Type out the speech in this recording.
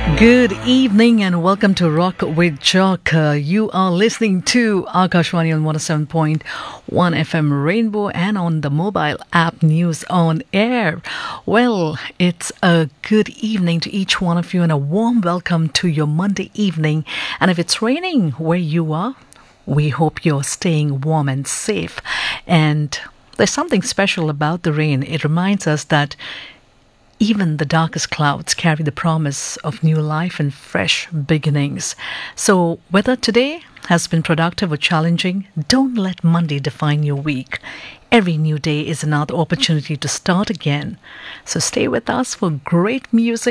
Good evening and welcome to Rock with Jock. You are listening to Akashwani on 107.1 FM Rainbow and on the mobile app News on Air. Well, it's a good evening to each one of you and a warm welcome to your Monday evening. And if it's raining where you are, we hope you're staying warm and safe. And there's something special about the rain. It reminds us that even the darkest clouds carry the promise of new life and fresh beginnings. So, whether today has been productive or challenging, don't let Monday define your week. Every new day is another opportunity to start again. So, stay with us for great music.